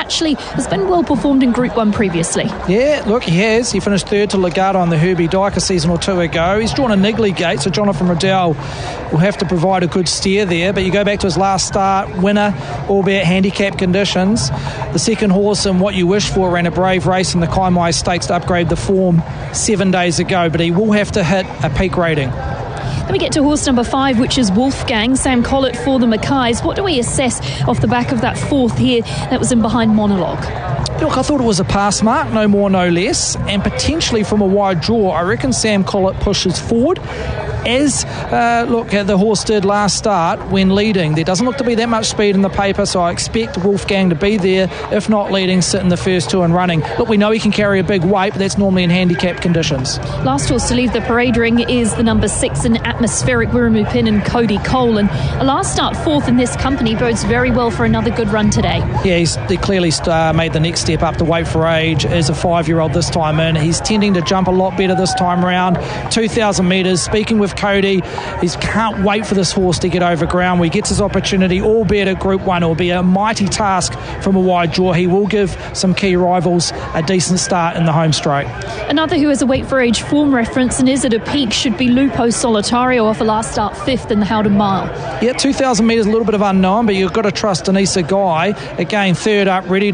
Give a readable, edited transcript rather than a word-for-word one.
actually has been well performed in Group 1 previously. Yeah, look, he has. He finished third to Legato on the Herbie Dyke a season or two ago. He's drawn a niggly gate, so Jonathan Riddell will have to provide a good steer there. But you go back to his last start, winner, albeit handicap conditions. The second horse in What You Wish For ran a brave race in the Kaimai Stakes to upgrade the form 7 days ago, but he will have to hit a peak rating. Then we get to horse number 5, which is Wolfgang, Sam Collett for the Mackays. What do we assess off the back of that fourth here that was in behind Monologue? Look, I thought it was a pass mark, no more, no less, and potentially from a wide draw. I reckon Sam Collett pushes forward, as the horse did last start when leading. There doesn't look to be that much speed in the paper, so I expect Wolfgang to be there, if not leading, sit in the first two and running. Look, we know he can carry a big weight, but that's normally in handicap conditions. Last horse to leave the parade ring is the number 6 in Atmospheric, Wiremu Pin and Cody Cole, and a last start fourth in this company bodes very well for another good run today. Yeah, he clearly made the next step up to weight for age as a 5-year-old this time in. He's tending to jump a lot better this time around. 2,000 metres. Speaking with Cody, he can't wait for this horse to get over ground where he gets his opportunity, albeit at Group 1. It will be a mighty task from a wide draw. He will give some key rivals a decent start in the home straight. Another who has a weight for age form reference and is at a peak should be Lupo Solitario off a last start 5th in the Howden Mile. Yeah, 2,000 metres, a little bit of unknown, but you've got to trust Denisa Guy. Again, third up, ready